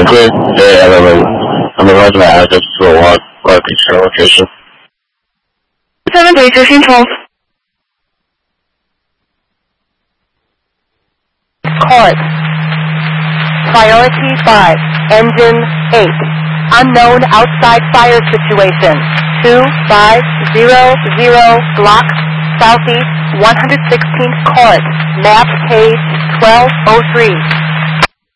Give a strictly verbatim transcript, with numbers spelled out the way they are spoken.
clear? Yeah, I'm on, I'm on my address to a walk, walk external location. seven three two control. Court. Priority five. Engine eight. Unknown outside fire situation. two five zero zero block southeast one hundred sixteenth court. Map page twelve oh three.